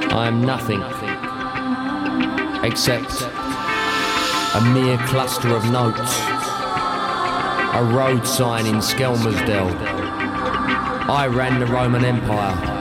I am nothing except a mere cluster of notes, a road sign in Skelmersdale. I ran the Roman Empire.